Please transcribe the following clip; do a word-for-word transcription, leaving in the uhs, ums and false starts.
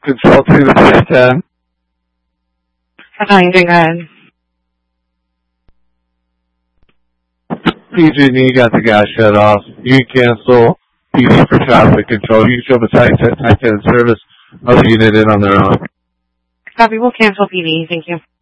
Control two to three ten. How are you doing, guys? P G and E got the gas shut off. You can cancel P D for traffic control. You can show up a tight ten service. Other unit in on their own. Copy, we'll cancel P D, thank you.